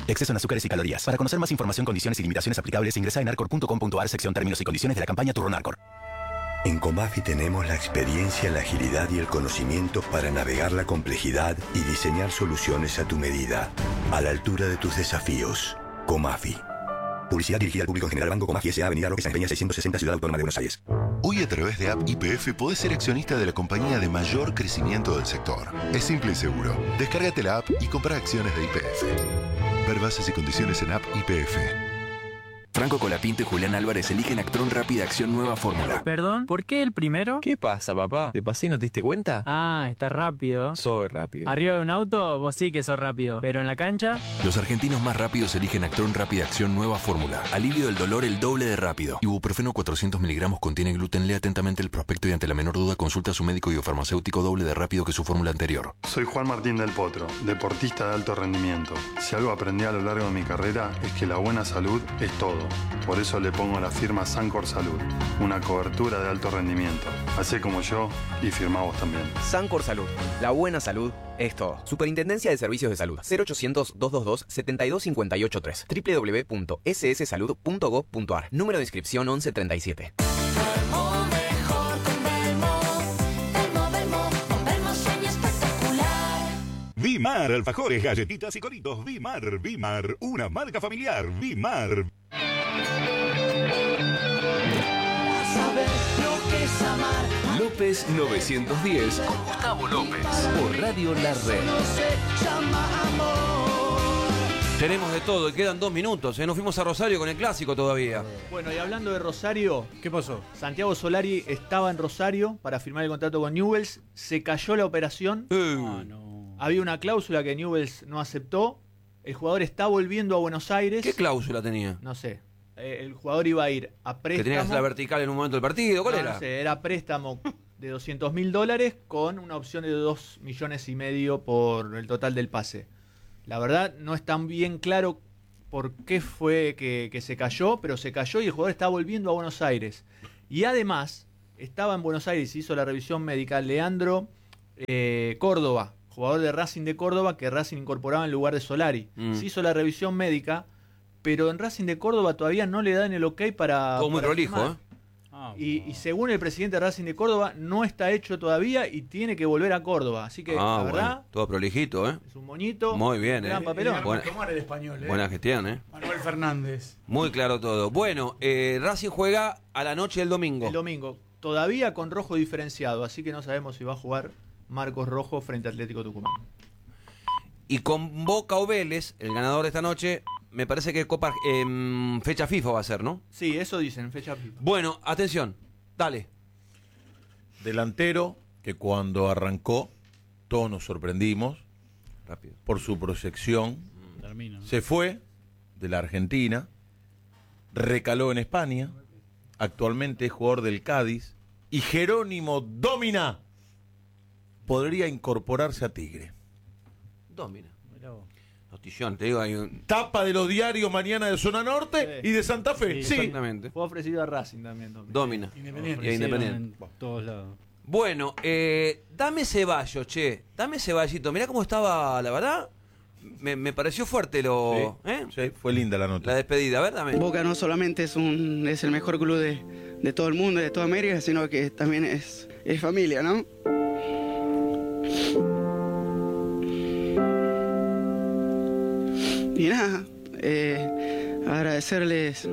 Exceso en azúcares y calorías. Para conocer más información, condiciones y limitaciones aplicables, ingresa en arcor.com.ar, sección términos y condiciones de la campaña Turno Arcor. En Comafi tenemos la experiencia, la agilidad y el conocimiento para navegar la complejidad y diseñar soluciones a tu medida, a la altura de tus desafíos. Comafi. Publicidad dirigida al público en general. Banco Comafi S.A. Avenida Roque Sáenz Peña 660, Ciudad Autónoma de Buenos Aires. Hoy a través de App YPF podés ser accionista de la compañía de mayor crecimiento del sector. Es simple y seguro. Descárgate la app y compra acciones de YPF. Ver bases y condiciones en App YPF. Franco Colapinto y Julián Álvarez eligen Actron Rápida Acción Nueva Fórmula. Perdón, ¿por qué el primero? ¿Qué pasa, papá? ¿Te pasé y no te diste cuenta? Ah, está rápido. Soy rápido. Arriba de un auto, vos sí que sos rápido. Pero en la cancha... Los argentinos más rápidos eligen Actron Rápida Acción Nueva Fórmula. Alivio del dolor el doble de rápido. Ibuprofeno 400 miligramos contiene gluten. Lee atentamente el prospecto y ante la menor duda consulta a su médico y o farmacéutico. Doble de rápido que su fórmula anterior. Soy Juan Martín del Potro, deportista de alto rendimiento. Si algo aprendí a lo largo de mi carrera es que la buena salud es todo. Por eso le pongo la firma Sancor Salud, una cobertura de alto rendimiento. Hacé como yo y firmá vos también. Sancor Salud, la buena salud es todo. Superintendencia de Servicios de Salud, 0800-222-72583, www.sssalud.gov.ar, número de inscripción 1137. Vimar, alfajores, galletitas y coritos. Vimar, una marca familiar. Vimar. Saber lo que es amar. López 910 con Gustavo López por Radio La Red. No se llama amor. Tenemos de todo y quedan 2 minutos. Nos fuimos a Rosario con el clásico todavía. Bueno, y hablando de Rosario, ¿qué pasó? Santiago Solari estaba en Rosario para firmar el contrato con Newell's. Se cayó la operación. Había una cláusula que Newell's no aceptó. El jugador está volviendo a Buenos Aires. ¿Qué cláusula tenía? No sé. El jugador iba a ir a préstamo. ¿Que tenía que hacer la vertical en un momento del partido? ¿Cuál era? No sé, era préstamo de $200.000 con una opción de 2,5 millones por el total del pase. La verdad no es tan bien claro por qué fue que se cayó, pero se cayó y el jugador está volviendo a Buenos Aires. Y además, estaba en Buenos Aires y hizo la revisión médica Leandro Córdoba, jugador de Racing de Córdoba, que Racing incorporaba en lugar de Solari. Se hizo la revisión médica, pero en Racing de Córdoba todavía no le dan el ok para... Todo muy prolijo, ¿eh? Y según el presidente de Racing de Córdoba, no está hecho todavía y tiene que volver a Córdoba. Así que, la verdad... Bueno, todo prolijito, ¿eh? Es un moñito. Muy bien, gran papelón. Tomar el español, Buena gestión, ¿eh? Manuel Fernández. Muy claro todo. Bueno, Racing juega a la noche del domingo. El domingo. Todavía con rojo diferenciado, así que no sabemos si va a jugar Marcos Rojo frente a Atlético Tucumán. Y con Boca o Vélez, el ganador de esta noche, me parece que Copa fecha FIFA va a ser, ¿no? Sí, eso dicen, fecha FIFA. Bueno, atención, dale. Delantero que cuando arrancó todos nos sorprendimos rápido por su proyección. Se fue de la Argentina, recaló en España, actualmente es jugador del Cádiz y Jerónimo Domina podría incorporarse a Tigre. Domina. Notición, te digo, hay un... Tapa de los diarios mañana de Zona Norte y de Santa Fe. Sí, exactamente. Fue ofrecido a Racing también. Domina. Independiente. Y a Independiente. En todos lados. Bueno, dame Ceballos, che. Dame Ceballito. Mirá cómo estaba, la verdad. Me pareció fuerte lo... Sí, fue linda la nota. La despedida, a ver, dame. Boca no solamente es el mejor club de todo el mundo, de toda América, sino que también es familia, ¿no? Y nada, agradecerles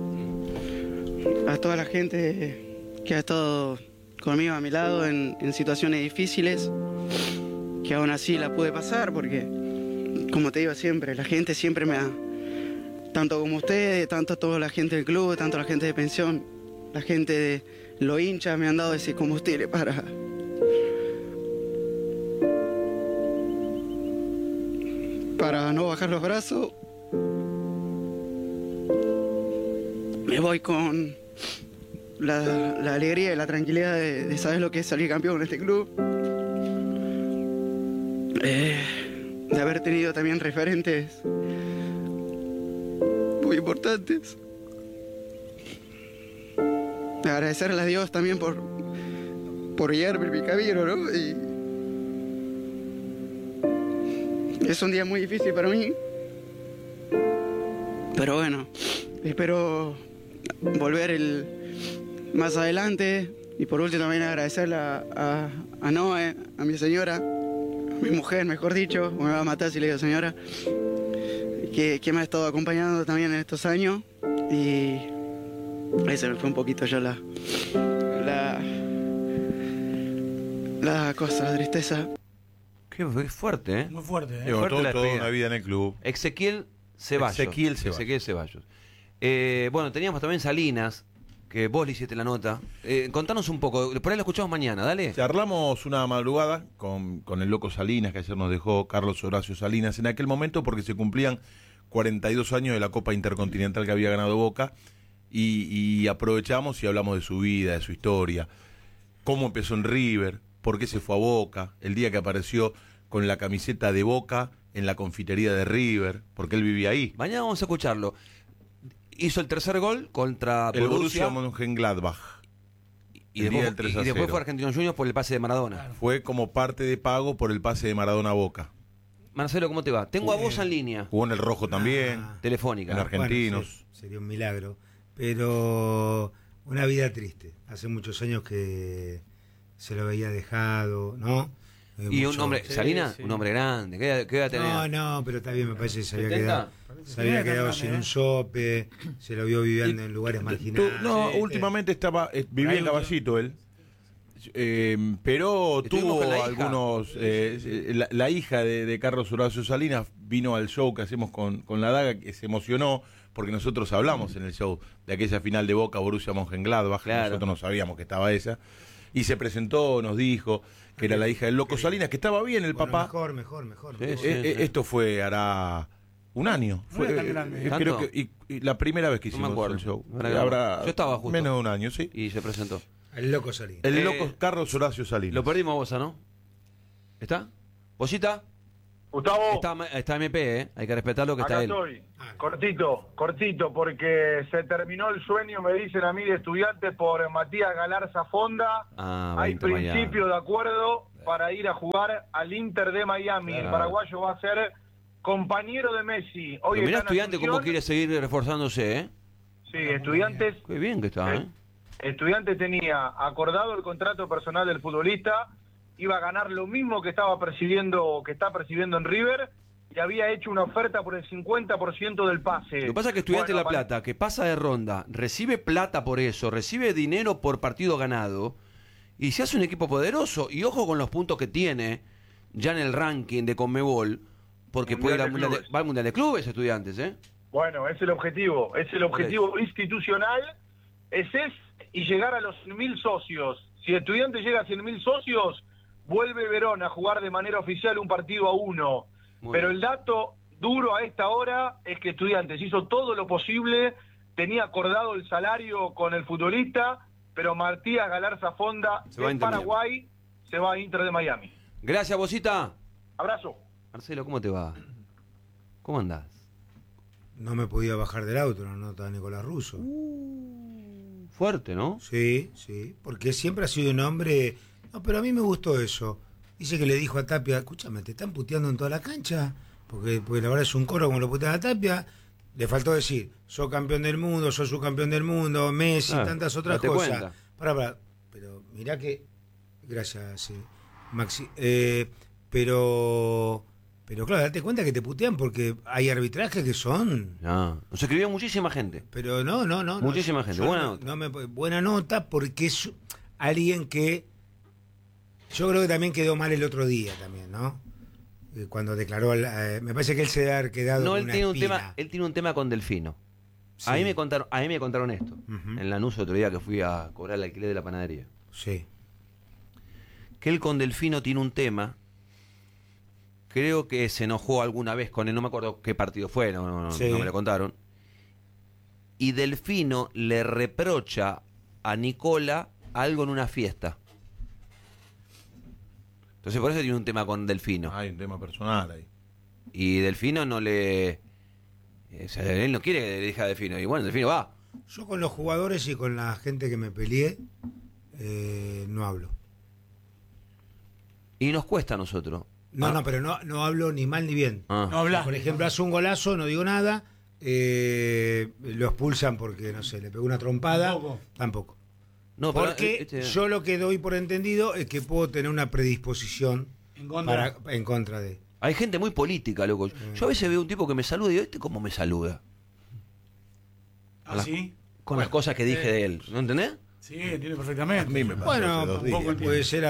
a toda la gente que ha estado conmigo a mi lado en situaciones difíciles, que aún así la pude pasar, porque, como te digo siempre, la gente siempre me ha, tanto como ustedes, tanto toda la gente del club, tanto la gente de pensión, la gente de los hinchas me han dado ese combustible para no bajar los brazos. Me voy con la alegría y la tranquilidad de saber lo que es salir campeón en este club. De haber tenido también referentes muy importantes. Agradecerle a Dios también por guiarme en mi camino, ¿no? Y es un día muy difícil para mí, Pero bueno, espero volver más adelante. Y por último también agradecerle a Noé, a mi señora, a mi mujer, mejor dicho, me va a matar si le digo señora, que me ha estado acompañando también en estos años. Y ahí se me fue un poquito ya la cosa, la tristeza. Qué fuerte, ¿eh? Muy fuerte, ¿eh? Llevó Fuerte la toda despedida. una vida en el club. Ezequiel Ceballos. Ezequiel Ceballos. Bueno, teníamos también Salinas, que vos le hiciste la nota. Contanos un poco, por ahí lo escuchamos mañana, dale. Charlamos una madrugada con el loco Salinas, que ayer nos dejó Carlos Horacio Salinas, en aquel momento porque se cumplían 42 años de la Copa Intercontinental que había ganado Boca, y aprovechamos y hablamos de su vida, de su historia, cómo empezó en River, por qué se fue a Boca, el día que apareció con la camiseta de Boca en la confitería de River, porque él vivía ahí. Mañana vamos a escucharlo. Hizo el tercer gol contra El Borussia Mönchengladbach. Y después fue Argentinos Juniors por el pase de Maradona. Fue como parte de pago por el pase de Maradona a Boca. Marcelo, ¿cómo te va? Tengo a vos en línea. Jugó en el Rojo también. Telefónica. En Argentinos. Bueno, sí, sería un milagro. Pero una vida triste. Hace muchos años que se lo veía dejado, ¿no? Y un hombre, Salinas, un hombre grande. ¿Qué edad tenía? No, pero está bien, me parece que se había quedado sin un sope, se lo vio viviendo en lugares marginados. Últimamente vivía en Caballito él. Pero tuvo algunos. La hija de Carlos Horacio Salinas vino al show que hacemos con la Daga, que se emocionó porque nosotros hablamos en el show de aquella final de Boca Borussia Mönchengladbach. Claro. Nosotros no sabíamos que estaba esa. Y se presentó, nos dijo que era la hija del loco Salinas, que estaba bien el papá. Mejor. Esto hará un año. Creo que y la primera vez que hicimos el show. Yo estaba justo. Menos de un año, sí. Y se presentó. El loco Salinas. El loco Carlos Horacio Salinas. Lo perdimos a Bosa, ¿no? ¿Está? ¿Bosita? Gustavo. Está MP, ¿eh? Hay que respetar lo que Acá está él. Estoy. Cortito, porque se terminó el sueño, me dicen a mí, de estudiantes por Matías Galarza Fonda. Hay principio de acuerdo para ir a jugar al Inter de Miami. El paraguayo va a ser compañero de Messi. Hoy Mirá Estudiantes cómo quiere seguir reforzándose, ¿eh? Sí, Estudiantes. Qué bien que está, ¿eh? Estudiantes tenía acordado el contrato personal del futbolista, iba a ganar lo mismo que está percibiendo en River, y había hecho una oferta por el 50% del pase. Lo que pasa es que Estudiantes La Plata, que pasa de ronda, recibe plata por eso, recibe dinero por partido ganado, y se hace un equipo poderoso. Y ojo con los puntos que tiene ya en el ranking de Conmebol, porque puede ir va al Mundial de Clubes Estudiantes, ¿eh? Bueno, es el objetivo institucional, y llegar a los 100.000 socios. Si Estudiantes llega a 100.000 socios, vuelve Verón a jugar de manera oficial un partido a 1. Pero el dato duro a esta hora es que Estudiantes hizo todo lo posible, tenía acordado el salario con el futbolista, pero Matías Galarza Fonda de Paraguay se va a Inter de Miami. Gracias, Bosita. Abrazo. Marcelo, ¿cómo te va? ¿Cómo andás? No me podía bajar del auto, no nota Nicolás Russo. Fuerte, ¿no? Sí, porque siempre ha sido un hombre... No, pero a mí me gustó eso. Dice que le dijo a Tapia, escúchame, ¿te están puteando en toda la cancha? Porque la verdad es un coro como lo putean a Tapia. Le faltó decir, sos campeón del mundo, sos subcampeón del mundo, Messi, tantas otras cosas. Pará. Pero mirá que... Gracias, Maxi. Pero claro, date cuenta que te putean porque hay arbitrajes que son... No, nos escribió muchísima gente. Pero no. Muchísima gente, buena nota. Buena nota porque es alguien que... Yo creo que también quedó mal el otro día también, ¿no? Cuando declaró... me parece que él se ha quedado con una espina. Él tiene un tema con Delfino. Sí. A mí me contaron esto. En Lanús otro día que fui a cobrar el alquiler de la panadería. Sí. Que él con Delfino tiene un tema... Creo que se enojó alguna vez con él, no me acuerdo qué partido fue, no me lo contaron. Y Delfino le reprocha a Nicola algo en una fiesta. Entonces por eso tiene un tema con Delfino. Hay un tema personal ahí. Y Delfino no le... él no quiere que le deje a Delfino. Y bueno, Delfino va. Yo con los jugadores y con la gente que me peleé, no hablo. Y nos cuesta a nosotros. No, pero no hablo ni mal ni bien. Ah. No hablas. Por ejemplo, hace un golazo, no digo nada, lo expulsan porque, no sé, le pegó una trompada. Tampoco. No, pero, porque yo lo que doy por entendido es que puedo tener una predisposición en contra de. Hay gente muy política, loco. Yo a veces veo un tipo que me saluda y digo, ¿este cómo me saluda? ¿Sí? Con las cosas que dije de él. ¿No entendés? Sí, entiendo perfectamente. A mí me pasó Bueno, hace 2 días. puede ser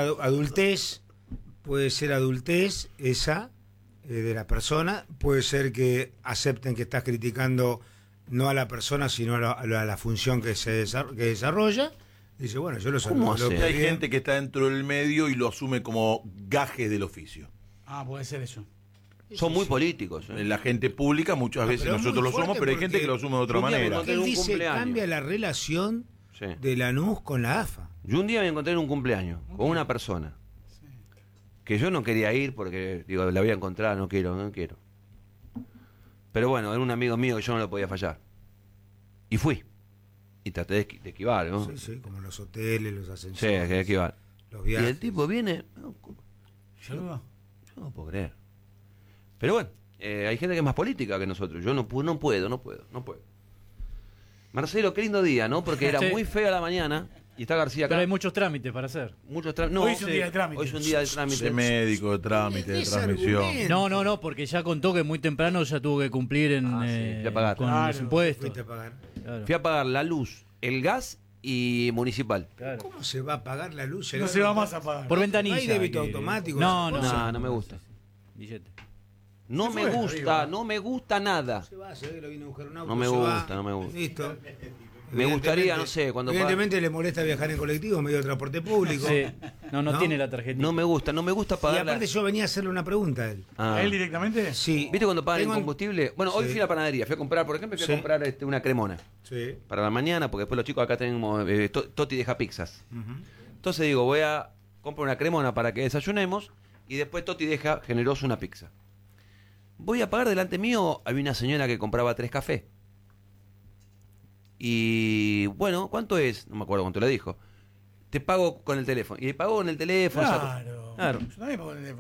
adultez esa de la persona, puede ser que acepten que estás criticando no a la persona sino a la función que desarrolla. Dice, bueno, yo lo ¿Cómo saludo. hace? Hay gente que está dentro del medio y lo asume como gajes del oficio. Ah, puede ser eso. Son muy políticos. La gente pública muchas veces pero nosotros lo muy fuerte somos, pero hay gente que lo asume de otra un día me manera. encontré Él un dice, cumpleaños. cambia la relación de Lanús con la AFA. Yo un día me encontré en un cumpleaños con una persona que yo no quería ir porque, digo, la voy a encontrar, no quiero. Pero bueno, era un amigo mío que yo no lo podía fallar. Y fui. Y traté de esquivar, ¿no? Sí, como los hoteles, los ascensores. Sí, hay que esquivar. Los Y viajes. el tipo viene... Yo no puedo creer. Pero bueno, hay gente que es más política que nosotros. Yo no puedo. Marcelo, qué lindo día, ¿no? Porque era Sí. muy fea la mañana y está García acá. Pero hay muchos trámites para hacer. No, Hoy es un día de trámite. Hoy es un día de trámite. De médico, de trámite, de transmisión. No, porque ya contó que muy temprano ya tuvo que cumplir fui a pagar. con Claro, los impuestos. Fuiste a pagar. Claro. Fui a pagar la luz, el gas y municipal. ¿Cómo se va a pagar la luz? No se va más a pagar. Por ventanilla. ¿No hay débito que- automático? No, esas no. cosas? No me gusta. Billete. No me gusta, no me gusta nada. Se va, se ve que lo viene a buscar un auto. No me se gusta, va. no me gusta. Listo. Me gustaría, no sé, cuando Evidentemente le molesta viajar en colectivo, medio de transporte público. Sí. No tiene la tarjetita. No me gusta Y pagar aparte yo venía a hacerle una pregunta a él. ¿A él directamente? Sí. ¿Viste cuando pagan el Tengo- combustible? Bueno, hoy Sí. fui a la panadería, fui a comprar, por ejemplo, Sí. una cremona Sí. para la mañana, porque después los chicos acá tenemos, Toti deja pizzas. Entonces digo, voy a comprar una cremona para que desayunemos y después Toti deja generoso una pizza. Voy a pagar delante mío, había una señora que compraba 3 cafés. Y bueno, ¿cuánto es? No me acuerdo cuánto le dijo. Te pago con el teléfono. Y pagó con el teléfono. Claro. Claro. Yo también pago el teléfono.